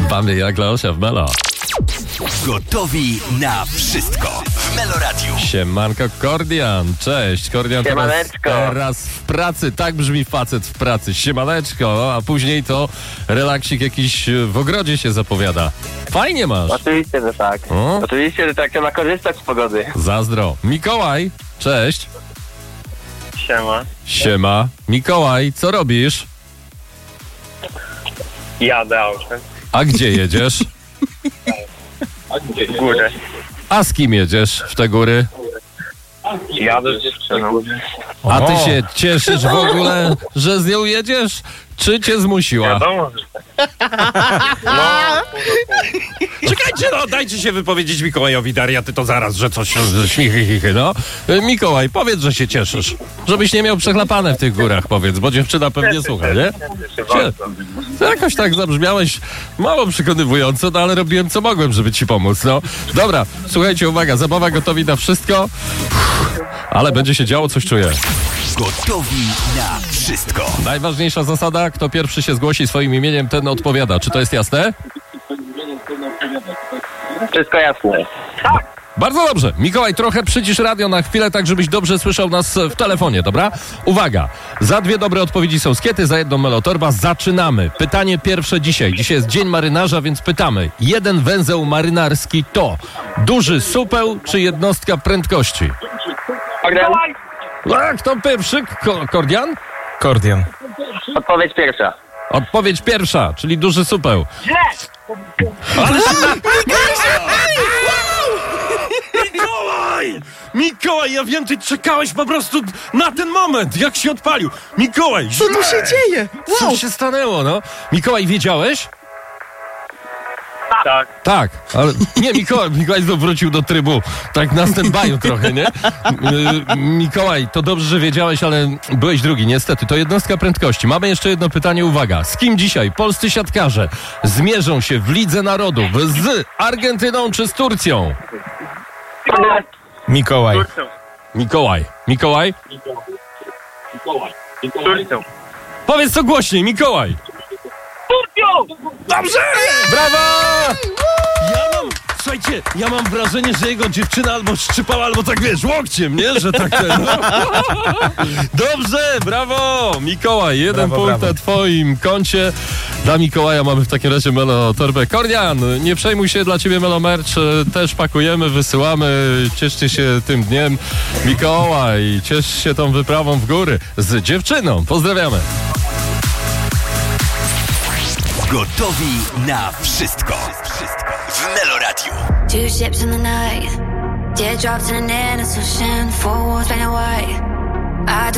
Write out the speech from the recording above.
Mamy jak Leosia w Melo. Gotowi na wszystko w Melo Radio. Siemanko, Kordian. Cześć, Kordian. Teraz w pracy. Tak brzmi facet w pracy. Siemaneczko. A później to relaksik jakiś w ogrodzie się zapowiada. Fajnie masz. Oczywiście, że tak. O? Oczywiście, że tak, trzeba korzystać z pogody. Zazdro. Mikołaj, cześć. Siema. Siema. Mikołaj, co robisz? Jadę autem. A gdzie jedziesz? W górę. A z kim jedziesz w te góry? Jadę z dziewczyną. A ty się cieszysz w ogóle, że z nią jedziesz? Czy cię zmusiła? Wiadomo, że tak. Czekajcie, no, dajcie się wypowiedzieć Mikołajowi, Daria, ty to zaraz, że coś śmichy, no. Mikołaj, powiedz, że się cieszysz. Żebyś nie miał przechlapane w tych górach, powiedz, bo dziewczyna pewnie słucha, nie? Jakoś tak zabrzmiałeś mało przekonywująco, no ale robiłem co mogłem, żeby ci pomóc, no. Dobra, słuchajcie, uwaga, zabawa gotowi na wszystko, ale będzie się działo, coś czuję. Gotowi na wszystko. Najważniejsza zasada, kto pierwszy się zgłosi swoim imieniem, ten odpowiada. Czy to jest jasne? Wszystko jasne. Bardzo dobrze. Mikołaj, trochę przycisz radio na chwilę, tak żebyś dobrze słyszał nas w telefonie, dobra? Uwaga, za 2 dobre odpowiedzi są skiety, za 1 melotorba. Zaczynamy. Pytanie pierwsze dzisiaj. Dzisiaj jest Dzień Marynarza, więc pytamy. 1 węzeł marynarski to duży supeł czy jednostka prędkości? A, kto pierwszy? Kordian? Kordian. Odpowiedź pierwsza. Odpowiedź pierwsza, czyli duży supeł. Mikołaj, ja wiem, ty czekałeś po prostu na ten moment, jak się odpalił. Mikołaj, Co tu się dzieje? co się stanęło, no? Mikołaj, wiedziałeś? Tak. Tak, ale nie, Mikołaj znów wrócił do trybu, tak na stand-by'u trochę, nie? Mikołaj, to dobrze, że wiedziałeś, ale byłeś drugi, niestety, to jednostka prędkości. Mamy jeszcze jedno pytanie, uwaga. Z kim dzisiaj polscy siatkarze zmierzą się w Lidze Narodów? Z Argentyną czy z Turcją? Mikołaj. Mikołaj. Mikołaj? Turcją. Powiedz to głośniej, Mikołaj. Turcją! Dobrze! Brawo! Słuchajcie, ja mam wrażenie, że jego dziewczyna albo szczypała, albo tak wiesz, łokciem, nie? Że tak ten, no. Dobrze, brawo! Mikołaj, 1 punkt na twoim koncie. Dla Mikołaja mamy w takim razie Melo torbę. Kordian, nie przejmuj się, dla ciebie Melo merch też pakujemy, wysyłamy. Cieszcie się tym dniem. Mikołaj, ciesz się tą wyprawą w góry z dziewczyną. Pozdrawiamy. Gotowi na wszystko w Melo Radio. 2 ships in the night, teardrops in an innocent ocean, 4 walls painted white. I